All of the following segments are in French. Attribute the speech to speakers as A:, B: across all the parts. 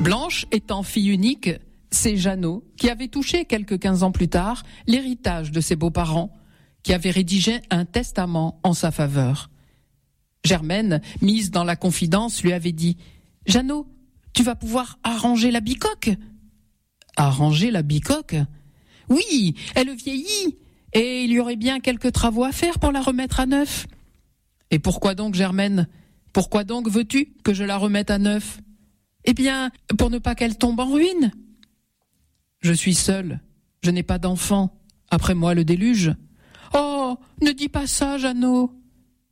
A: Blanche étant fille unique, c'est Jeannot qui avait touché quelques 15 ans plus tard l'héritage de ses beaux-parents, qui avaient rédigé un testament en sa faveur. Germaine, mise dans la confidence, lui avait dit « Jeannot, tu vas pouvoir arranger la bicoque !» « Arranger la bicoque ?»« Oui, elle vieillit, et il y aurait bien quelques travaux à faire pour la remettre à neuf. »« Et pourquoi donc, Germaine ? Pourquoi donc veux-tu que je la remette à neuf ? » ?»« Eh bien, pour ne pas qu'elle tombe en ruine. »« Je suis seule, je n'ai pas d'enfant, après moi le déluge. »« Oh, ne dis pas ça, Jeannot. »« Si. »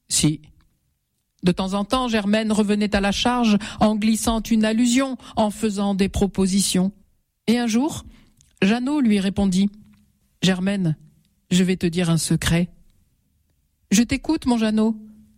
A: De temps en temps, Germaine revenait à la charge en glissant une allusion, en faisant des propositions. Et un jour, Jeannot lui répondit « Germaine, je vais te dire un secret. »« Je t'écoute, mon Jeannot. »«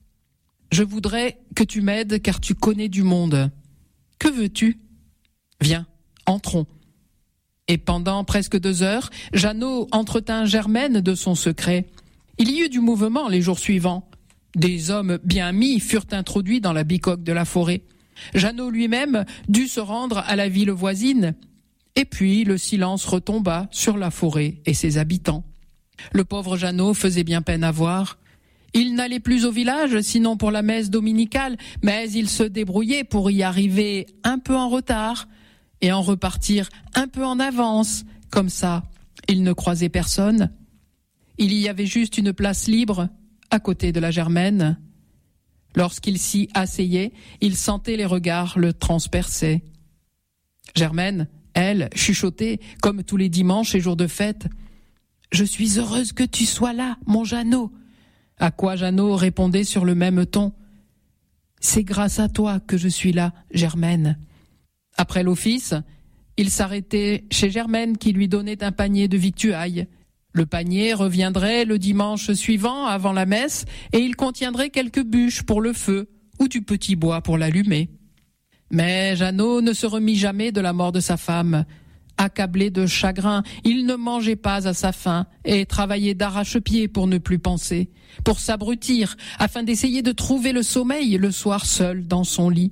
A: Je voudrais que tu m'aides car tu connais du monde. Que veux-tu ? Viens, entrons. » Et pendant presque 2 heures, Jeannot entretint Germaine de son secret. Il y eut du mouvement les jours suivants. Des hommes bien mis furent introduits dans la bicoque de la forêt. Jeannot lui-même dut se rendre à la ville voisine. Et puis le silence retomba sur la forêt et ses habitants. Le pauvre Jeannot faisait bien peine à voir. Il n'allait plus au village, sinon pour la messe dominicale, mais il se débrouillait pour y arriver un peu en retard et en repartir un peu en avance. Comme ça, il ne croisait personne. Il y avait juste une place libre à côté de la Germaine. Lorsqu'il s'y asseyait, il sentait les regards le transpercer. Germaine, elle, chuchotait, comme tous les dimanches et jours de fête. « Je suis heureuse que tu sois là, mon Jeannot. » À quoi Jeannot répondait sur le même ton. « C'est grâce à toi que je suis là, Germaine. » Après l'office, il s'arrêtait chez Germaine qui lui donnait un panier de victuailles. Le panier reviendrait le dimanche suivant avant la messe et il contiendrait quelques bûches pour le feu ou du petit bois pour l'allumer. Mais Jeannot ne se remit jamais de la mort de sa femme. Accablé de chagrin, il ne mangeait pas à sa faim et travaillait d'arrache-pied pour ne plus penser, pour s'abrutir, afin d'essayer de trouver le sommeil le soir seul dans son lit.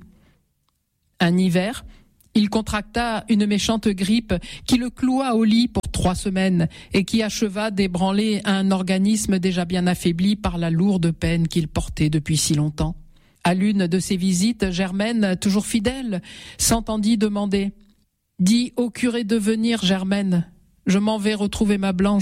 A: Un hiver, il contracta une méchante grippe qui le cloua au lit pour 3 semaines et qui acheva d'ébranler un organisme déjà bien affaibli par la lourde peine qu'il portait depuis si longtemps. À l'une de ses visites, Germaine, toujours fidèle, s'entendit demander « Dis au curé de venir, Germaine, je m'en vais retrouver ma Blanche. »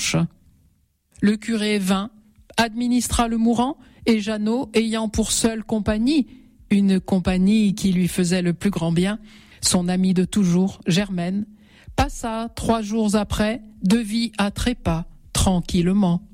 A: Le curé vint, administra le mourant et Jeannot, ayant pour seule compagnie, une compagnie qui lui faisait le plus grand bien, son amie de toujours, Germaine, passa 3 jours après de vie à trépas, tranquillement.